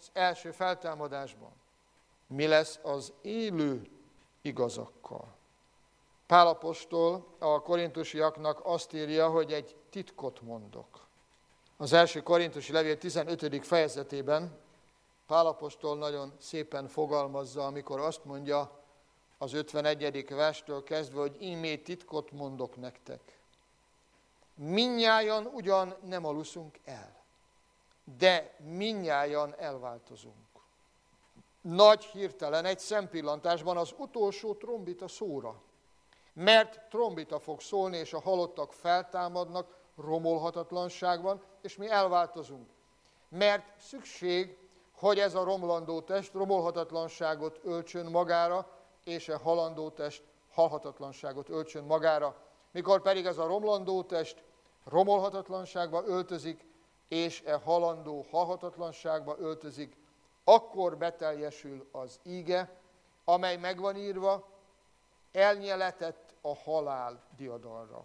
első feltámadásban? Mi lesz az élő igazakkal? Pál apostol a korintusiaknak azt írja, hogy egy titkot mondok. Az első korintusi levél 15. fejezetében Pál apostol nagyon szépen fogalmazza, amikor azt mondja az 51. verstől kezdve, hogy ímé titkot mondok nektek. Mindnyájan ugyan nem aluszunk el, de mindnyájan elváltozunk. Nagy hirtelen, egy szempillantásban az utolsó trombita szóra. Mert trombita fog szólni, és a halottak feltámadnak romolhatatlanságban, és mi elváltozunk. Mert szükség, hogy ez a romlandó test romolhatatlanságot öltsön magára, és a halandó test halhatatlanságot öltsön magára. Mikor pedig ez a romlandó test romolhatatlanságba öltözik, és a halandó halhatatlanságba öltözik, akkor beteljesül az íge, amely megvan írva, elnyeletett a halál diadalra.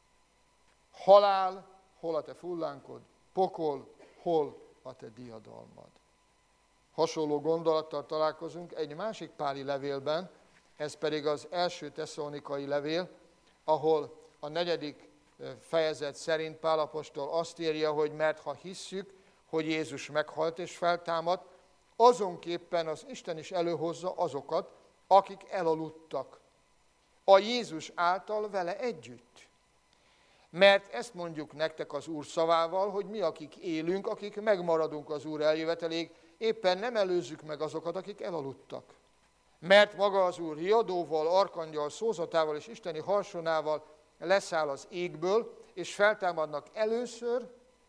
Halál, hol a te fullánkod, pokol, hol a te diadalmad. Hasonló gondolattal találkozunk egy másik páli levélben, ez pedig az első tesszalonikai levél, ahol a 4. fejezet szerint Pál apostol azt írja, hogy mert ha hisszük, hogy Jézus meghalt és feltámadt, azonképpen az Isten is előhozza azokat, akik elaludtak, a Jézus által vele együtt. Mert ezt mondjuk nektek az Úr szavával, hogy mi, akik élünk, akik megmaradunk az Úr eljöveteléig, éppen nem előzzük meg azokat, akik elaludtak. Mert maga az Úr riadóval, arkangyal, szózatával és isteni harsonával leszáll az égből, és feltámadnak először,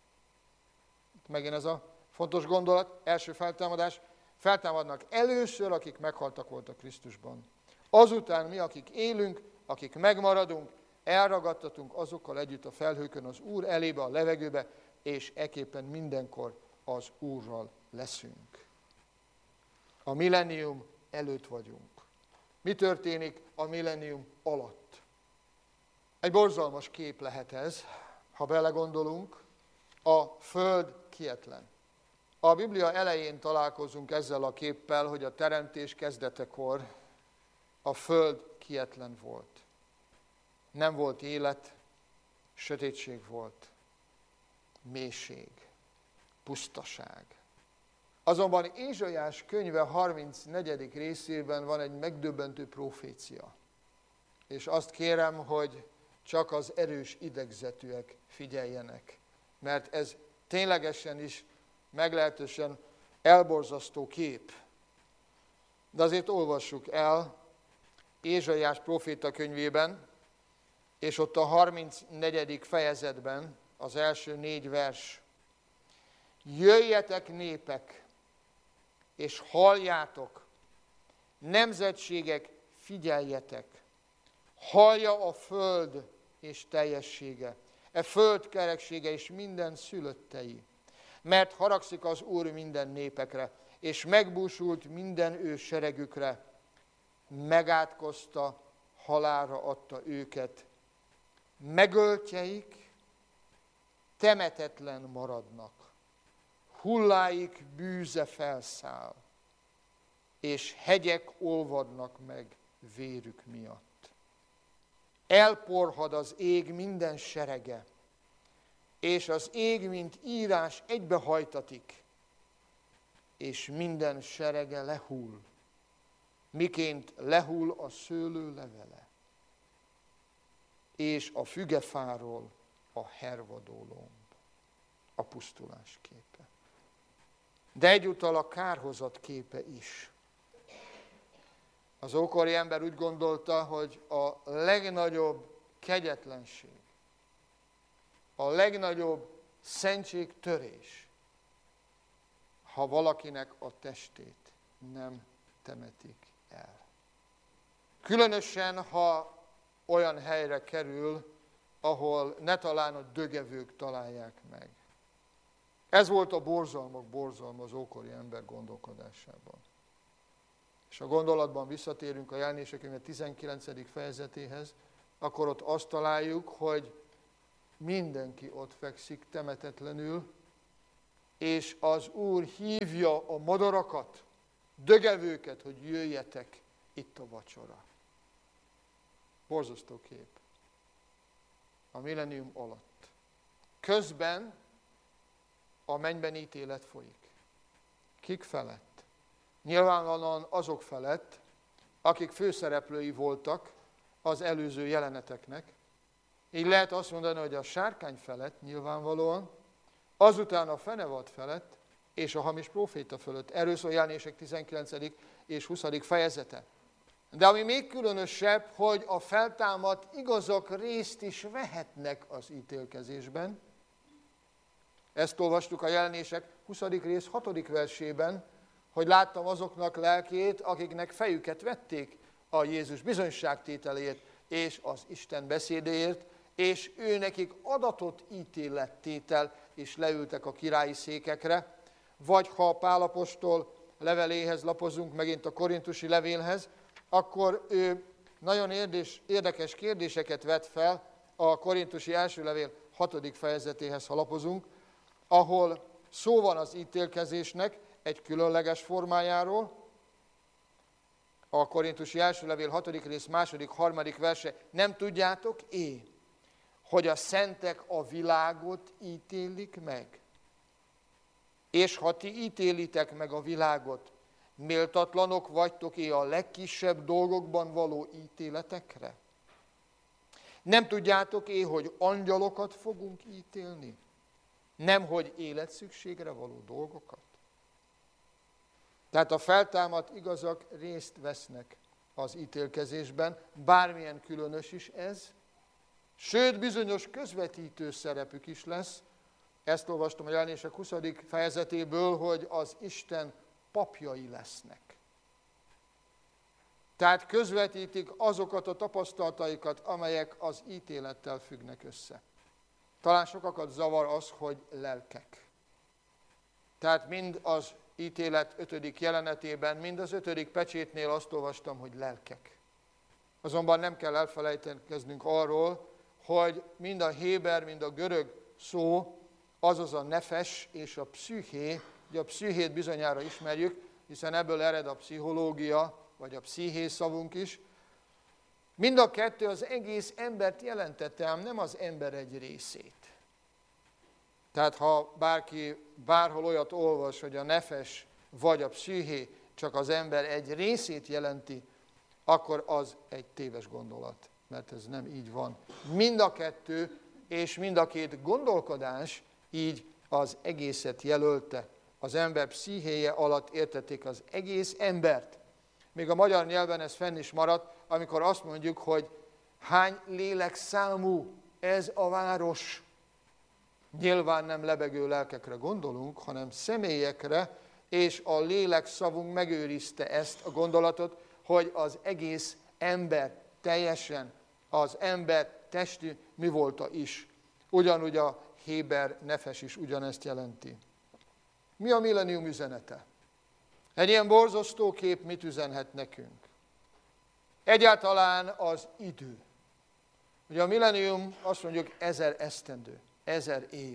megint ez a fontos gondolat, első feltámadás, feltámadnak először, akik meghaltak voltak Krisztusban. Azután mi, akik élünk, akik megmaradunk, elragadtatunk azokkal együtt a felhőkön az Úr elébe, a levegőbe, és ekképpen mindenkor az Úrral leszünk. A millennium előtt vagyunk. Mi történik a millennium alatt? Egy borzalmas kép lehet ez, ha belegondolunk, a Föld kietlen. A Biblia elején találkozunk ezzel a képpel, hogy a teremtés kezdetekor a Föld kietlen volt. Nem volt élet, sötétség volt, mélység, pusztaság. Azonban Ézsaiás könyve 34. részében van egy megdöbbentő profécia. És azt kérem, hogy csak az erős idegzetűek figyeljenek, mert ez ténylegesen is meglehetősen elborzasztó kép. De azért olvassuk el Ézsaiás próféta könyvében, és ott a 34. fejezetben az első 4 vers. Jöjjetek népek, és halljátok, nemzetségek, figyeljetek, hallja a föld és teljessége, e föld kereksége és minden szülöttei. Mert haragszik az Úr minden népekre, és megbúsult minden ő seregükre, megátkozta, halálra adta őket. Megöltjeik temetetlen maradnak, hulláik bűze felszáll, és hegyek olvadnak meg vérük miatt. Elporhad az ég minden serege, és az ég, mint írás, egybehajtatik, és minden serege lehull, miként lehull a szőlő levele, és a fügefáról a hervadó lomb, a pusztulás képe. De egyúttal a kárhozat képe is. Az ókori ember úgy gondolta, hogy a legnagyobb kegyetlenség, a legnagyobb szentségtörés, ha valakinek a testét nem temetik el. Különösen, ha olyan helyre kerül, ahol ne talán a dögevők találják meg. Ez volt a borzalmak borzalma az ókori ember gondolkodásában. És a gondolatban visszatérünk a Jelenések könyve 19. fejezetéhez, akkor ott azt találjuk, hogy mindenki ott fekszik temetetlenül, és az Úr hívja a madarakat, dögevőket, hogy jöjjetek itt a vacsora. Borzasztó kép a millennium alatt. Közben a mennyben ítélet folyik. Kik felett? Nyilvánvalóan azok felett, akik főszereplői voltak az előző jeleneteknek. Így lehet azt mondani, hogy a sárkány felett nyilvánvalóan, azután a fenevad felett és a hamis próféta fölött. Erről szól Jelenések 19. és 20. fejezete. De ami még különösebb, hogy a feltámadt igazak részt is vehetnek az ítélkezésben. Ezt olvastuk a Jelenések 20. rész 6. versében, hogy láttam azoknak lelkét, akiknek fejüket vették a Jézus bizonyságtételéért és az Isten beszédéért, és ő nekik adatott ítélettétel, és leültek a királyi székekre. Vagy ha Pál apostol leveléhez lapozunk, megint a korintusi levélhez, akkor ő nagyon érdekes kérdéseket vet fel a korintusi első levél 6. fejezetéhez, ha lapozunk, ahol szó van az ítélkezésnek egy különleges formájáról. A korintusi első levél 6. rész 2., 3. verse. Nem tudjátok hogy a szentek a világot ítélik meg? És ha ti ítélitek meg a világot, méltatlanok vagytok a legkisebb dolgokban való ítéletekre? Nem tudjátok hogy angyalokat fogunk ítélni? Nemhogy életszükségre való dolgokat? Tehát a feltámadt igazak részt vesznek az ítélkezésben, bármilyen különös is ez, sőt bizonyos közvetítő szerepük is lesz. Ezt olvastam a Jelenések 20. fejezetéből, hogy az Isten papjai lesznek. Tehát közvetítik azokat a tapasztalataikat, amelyek az ítélettel függnek össze. Talán sokakat zavar az, hogy lelkek. Tehát mind az ítélet 5. jelenetében, mind az 5. pecsétnél azt olvastam, hogy lelkek. Azonban nem kell elfelejtkeznünk arról, hogy mind a héber, mind a görög szó, azaz a nefes és a psziché, ugye a pszichét bizonyára ismerjük, hiszen ebből ered a pszichológia, vagy a psziché szavunk is. Mind a kettő az egész embert jelentette, ám nem az ember egy részét. Tehát ha bárki bárhol olyat olvas, hogy a nefes vagy a psziché csak az ember egy részét jelenti, akkor az egy téves gondolat, mert ez nem így van. Mind a kettő és mind a két gondolkodás így az egészet jelölte. Az ember pszichéje alatt értették az egész embert. Még a magyar nyelven ez fenn is maradt, amikor azt mondjuk, hogy hány lélekszámú ez a város. Nyilván nem lebegő lelkekre gondolunk, hanem személyekre, és a lélek szavunk megőrizte ezt a gondolatot, hogy az egész ember teljesen, az ember testi mi volta is. Ugyanúgy a héber nefes is ugyanezt jelenti. Mi a millennium üzenete? Egy ilyen borzasztó kép mit üzenhet nekünk? Egyáltalán az idő. Ugye a millennium azt mondjuk 1000 esztendő, 1000 év.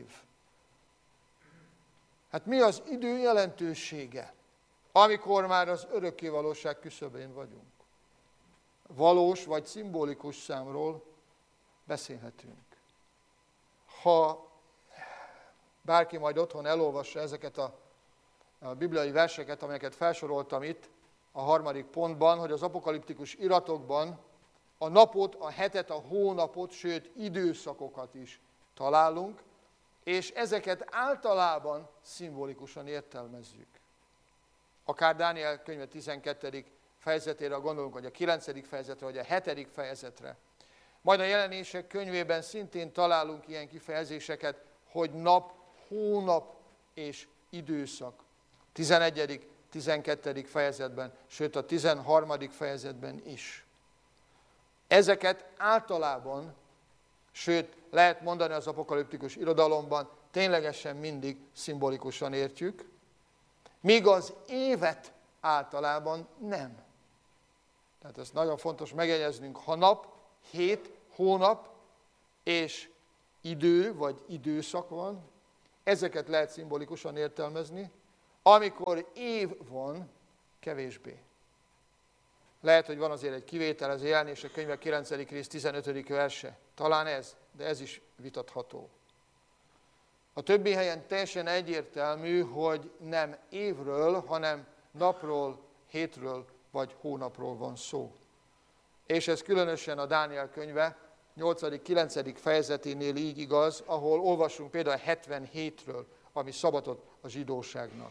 Hát mi az idő jelentősége, amikor már az örökkévalóság küszöbén vagyunk? Valós vagy szimbolikus számról beszélhetünk. Ha bárki majd otthon elolvassa ezeket a bibliai verseket, amelyeket felsoroltam itt a 3. pontban, hogy az apokaliptikus iratokban a napot, a hetet, a hónapot, sőt időszakokat is találunk, és ezeket általában szimbolikusan értelmezzük. Akár Dániel könyve 12. fejezetére gondolunk, vagy a 9. fejezetre, vagy a 7. fejezetre. Majd a Jelenések könyvében szintén találunk ilyen kifejezéseket, hogy nap, hónap és időszak. 11., 12. fejezetben, sőt a 13. fejezetben is. Ezeket általában, sőt lehet mondani az apokaliptikus irodalomban, ténylegesen mindig szimbolikusan értjük, míg az évet általában nem. Tehát ez nagyon fontos megjegyeznünk, ha nap, hét, hónap és idő vagy időszak van, ezeket lehet szimbolikusan értelmezni. Amikor év van, kevésbé. Lehet, hogy van azért egy kivétel, ez a Jelenések könyve 9. rész 15. verse. Talán ez, de ez is vitatható. A többi helyen teljesen egyértelmű, hogy nem évről, hanem napról, hétről vagy hónapról van szó. És ez különösen a Dániel könyve 8.-9. fejezeténél így igaz, ahol olvasunk például 77-ről, ami szabatot a zsidóságnak.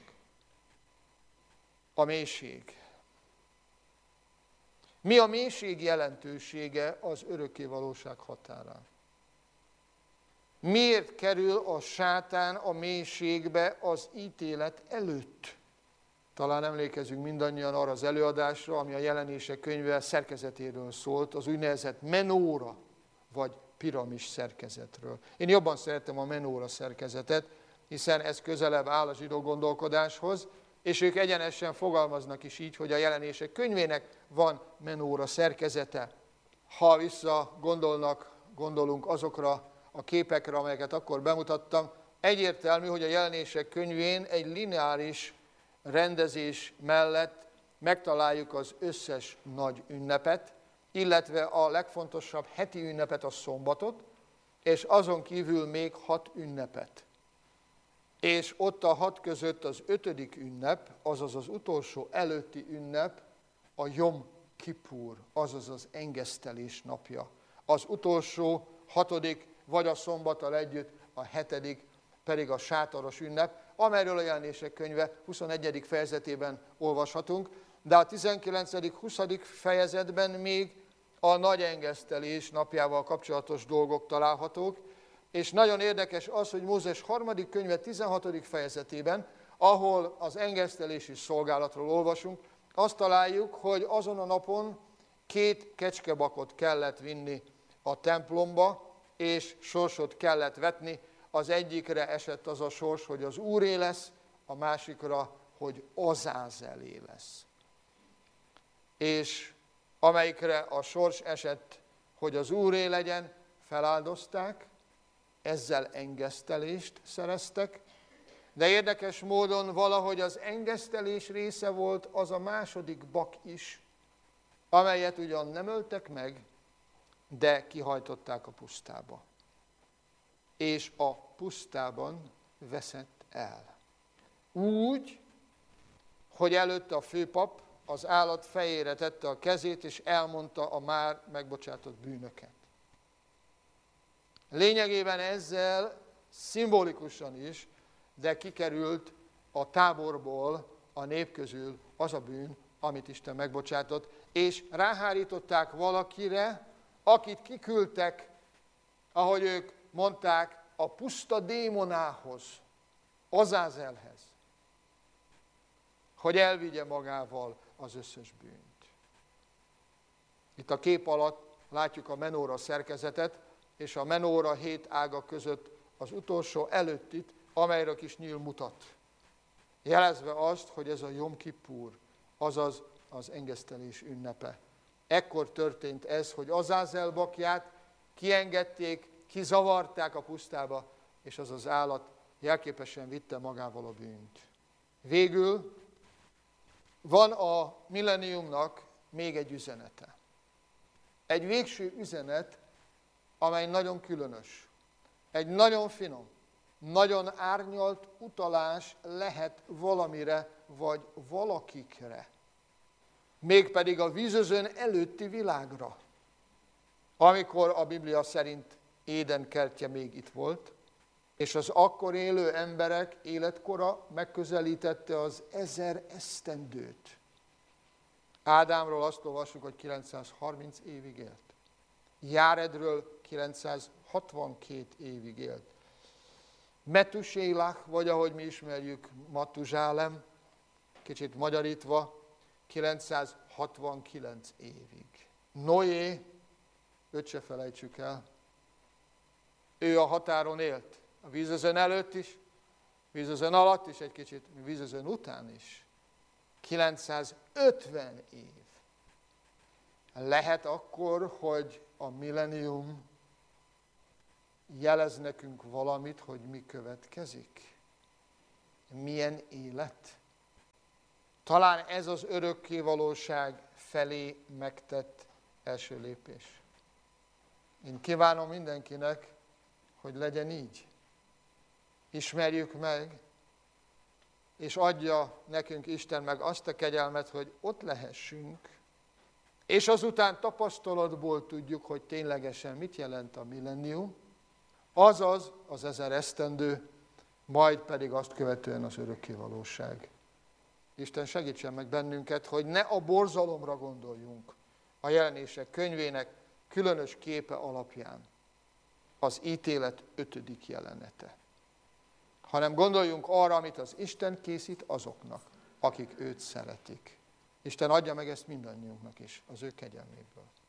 A mélység. Mi a mélység jelentősége az örökkévalóság határán? Miért kerül a sátán a mélységbe az ítélet előtt? Talán emlékezünk mindannyian arra az előadásra, ami a Jelenések könyve szerkezetéről szólt, az úgynevezett menóra, vagy piramis szerkezetről. Én jobban szeretem a menóra szerkezetet, hiszen ez közelebb áll a zsidó gondolkodáshoz, és ők egyenesen fogalmaznak is így, hogy a Jelenések könyvének van menóra szerkezete. Ha gondolunk azokra a képekre, amelyeket akkor bemutattam, egyértelmű, hogy a Jelenések könyvén egy lineáris rendezés mellett megtaláljuk az összes nagy ünnepet, illetve a legfontosabb heti ünnepet, a szombatot, és azon kívül még 6 ünnepet. És ott a 6 között az 5. ünnep, azaz az utolsó előtti ünnep, a Jom Kippur, azaz az engesztelés napja. Az utolsó 6. vagy a szombattal együtt, a 7. pedig a sátoros ünnep, amelyről a Jelenések könyve 21. fejezetében olvashatunk, de a 19.-20. fejezetben még a nagy engesztelés napjával kapcsolatos dolgok találhatók, és nagyon érdekes az, hogy Mózes 3. könyve 16. fejezetében, ahol az engesztelési szolgálatról olvasunk, azt találjuk, hogy azon a napon 2 kecskebakot kellett vinni a templomba, és sorsot kellett vetni. Az egyikre esett az a sors, hogy az Úré lesz, a másikra, hogy Azázelé lesz. És amelyikre a sors esett, hogy az Úré legyen, feláldozták, ezzel engesztelést szereztek, de érdekes módon valahogy az engesztelés része volt az a második bak is, amelyet ugyan nem öltek meg, de kihajtották a pusztába. És a pusztában veszett el. Úgy, hogy előtte a főpap az állat fejére tette a kezét, és elmondta a már megbocsátott bűnöket. Lényegében ezzel szimbolikusan is, de kikerült a táborból, a nép közül az a bűn, amit Isten megbocsátott, és ráhárították valakire, akit kiküldtek, ahogy ők mondták, a puszta démonához, Azázelhez, hogy elvigye magával az összes bűnt. Itt a kép alatt látjuk a menóra szerkezetet, és a menóra 7 ága között az utolsó előttit, amelyre a kis nyíl mutat. Jelezve azt, hogy ez a Jom Kippur, azaz az engesztelés ünnepe. Ekkor történt ez, hogy Azázel bakját kiengedték, kizavarták a pusztába, és az az állat jelképesen vitte magával a bűnt. Végül van a millenniumnak még egy üzenete. Egy végső üzenet, amely nagyon különös. Egy nagyon finom, nagyon árnyalt utalás lehet valamire, vagy valakikre. Mégpedig a vízözön előtti világra, amikor a Biblia szerint Éden kertje még itt volt, és az akkor élő emberek életkora megközelítette az 1000 esztendőt. Ádámról azt olvassuk, hogy 930 évig élt. Járedről 962 évig élt. Metusélach, vagy ahogy mi ismerjük, Matuzsálem, kicsit magyarítva, 969 évig. Noé, őt se felejtsük el, ő a határon élt. A vízözön előtt is, vízözön alatt is egy kicsit, vízözön után is. 950 év. Lehet akkor, hogy a millennium jelez nekünk valamit, hogy mi következik? Milyen élet? Talán ez az örökkévalóság felé megtett első lépés. Én kívánom mindenkinek, hogy legyen így. Ismerjük meg, és adja nekünk Isten meg azt a kegyelmet, hogy ott lehessünk, és azután tapasztalatból tudjuk, hogy ténylegesen mit jelent a millennium, azaz az 1000 esztendő, majd pedig azt követően az örökkévalóság. Isten segítsen meg bennünket, hogy ne a borzalomra gondoljunk a Jelenések könyvének különös képe alapján, az ítélet 5. jelenete, hanem gondoljunk arra, amit az Isten készít azoknak, akik őt szeretik. Isten adja meg ezt mindannyiunknak is, az ő kegyelméből.